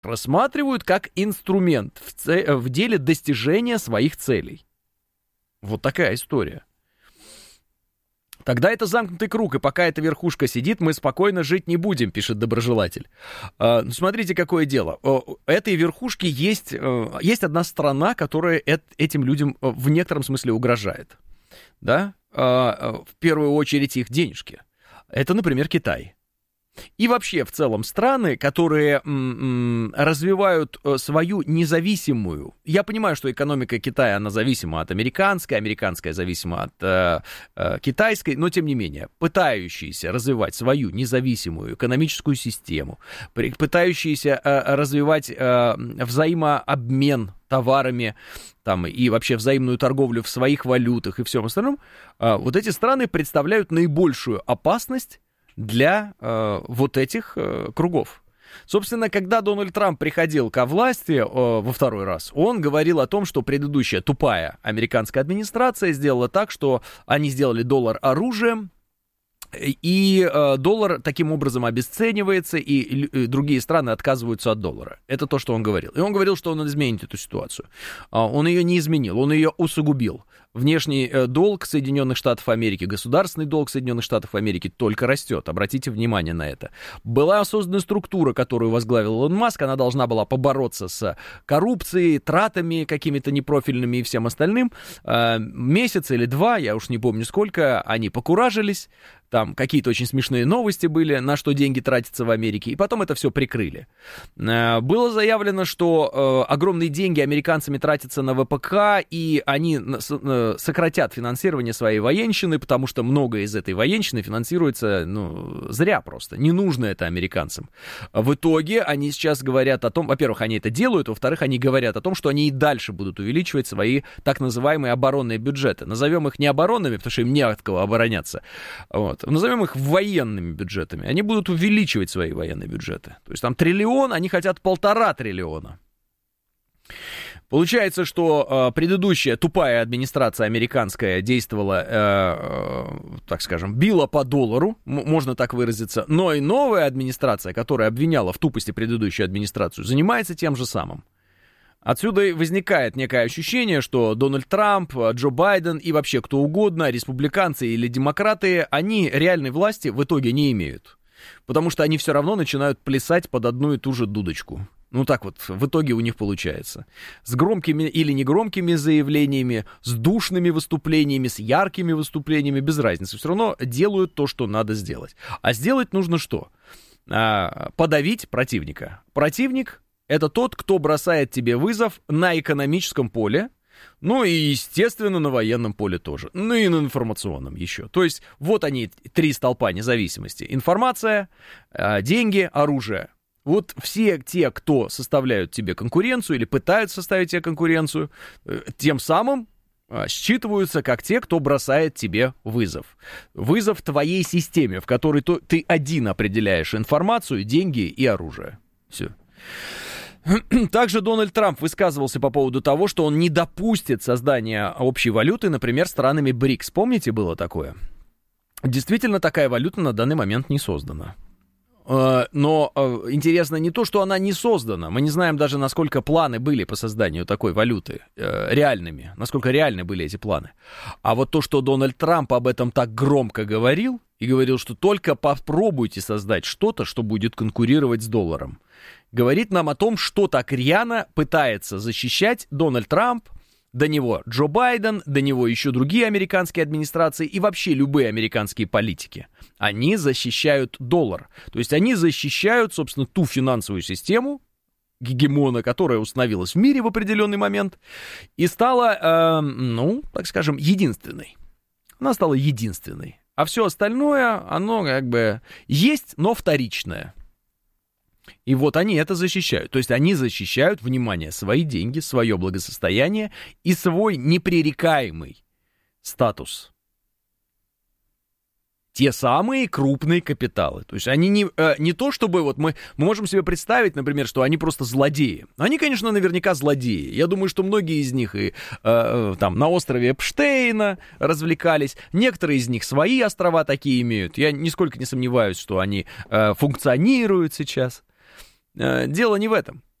рассматривают как инструмент в деле достижения своих целей. Вот такая история. Тогда это замкнутый круг, и пока эта верхушка сидит, мы спокойно жить не будем, пишет доброжелатель. Смотрите, какое дело. Этой верхушке есть одна страна, которая этим людям в некотором смысле угрожает. Да? В первую очередь их денежки. Это, например, Китай. И вообще, в целом, страны, которые развивают свою независимую... Я понимаю, что экономика Китая, она зависима от американской, американская зависима от китайской, но, тем не менее, пытающиеся развивать свою независимую экономическую систему, пытающиеся развивать взаимообмен товарами там, и вообще взаимную торговлю в своих валютах и всем остальном, вот эти страны представляют наибольшую опасность для вот этих кругов. Собственно, когда Дональд Трамп приходил ко власти во второй раз, он говорил о том, что предыдущая тупая американская администрация сделала так, что они сделали доллар оружием, и доллар таким образом обесценивается, и другие страны отказываются от доллара. Это то, что он говорил. И он говорил, что он изменит эту ситуацию. Он ее не изменил, он ее усугубил. Внешний долг Соединенных Штатов Америки, государственный долг Соединенных Штатов Америки только растет. Обратите внимание на это. Была создана структура, которую возглавил Илон Маск. Она должна была побороться с коррупцией, тратами какими-то непрофильными и всем остальным. Месяц или два, я уж не помню сколько, они покуражились. Там какие-то очень смешные новости были, на что деньги тратятся в Америке, и потом это все прикрыли. Было заявлено, что огромные деньги американцами тратятся на ВПК, и они сократят финансирование своей военщины, потому что многое из этой военщины финансируется, зря просто. Не нужно это американцам. В итоге они сейчас говорят о том, во-первых, они это делают, во-вторых, они говорят о том, что они и дальше будут увеличивать свои так называемые оборонные бюджеты. Назовем их не оборонными, потому что им не от кого обороняться. Вот. Назовем их военными бюджетами. Они будут увеличивать свои военные бюджеты. То есть там триллион, они хотят 1,5 триллиона. Получается, что предыдущая тупая администрация американская действовала, так скажем, била по доллару, можно так выразиться, но и новая администрация, которая обвиняла в тупости предыдущую администрацию, занимается тем же самым. Отсюда возникает некое ощущение, что Дональд Трамп, Джо Байден и вообще кто угодно, республиканцы или демократы, они реальной власти в итоге не имеют. Потому что они все равно начинают плясать под одну и ту же дудочку. Ну так вот, в итоге у них получается. С громкими или негромкими заявлениями, с душными выступлениями, с яркими выступлениями, без разницы. Все равно делают то, что надо сделать. А сделать нужно что? Подавить противника. Противник — это тот, кто бросает тебе вызов на экономическом поле, ну и, естественно, на военном поле тоже, ну и на информационном еще. То есть вот они, 3 столпа независимости. Информация, деньги, оружие. Вот все те, кто составляют тебе конкуренцию или пытаются составить тебе конкуренцию, тем самым считываются как те, кто бросает тебе вызов. Вызов твоей системе, в которой ты один определяешь информацию, деньги и оружие. Все. Также Дональд Трамп высказывался по поводу того, что он не допустит создания общей валюты, например, странами БРИКС. Помните, было такое? Действительно, такая валюта на данный момент не создана. Но интересно не то, что она не создана. Мы не знаем даже, насколько планы были по созданию такой валюты реальными, насколько реальны были эти планы. А вот то, что Дональд Трамп об этом так громко говорил, и говорил, что только попробуйте создать что-то, что будет конкурировать с долларом, говорит нам о том, что так рьяно пытается защищать Дональд Трамп, до него Джо Байден, до него еще другие американские администрации и вообще любые американские политики. Они защищают доллар. То есть они защищают, собственно, ту финансовую систему, гегемона, которая установилась в мире в определенный момент и стала, так скажем, единственной. Она стала единственной. А все остальное, оно как бы есть, но вторичное. И вот они это защищают. То есть они защищают, внимание, свои деньги, свое благосостояние и свой непререкаемый статус. Те самые крупные капиталы. То есть они не то, чтобы вот мы можем себе представить, например, что они просто злодеи. Они, конечно, наверняка злодеи. Я думаю, что многие из них и там на острове Эпштейна развлекались. Некоторые из них свои острова такие имеют. Я нисколько не сомневаюсь, что они функционируют сейчас. Дело не в этом.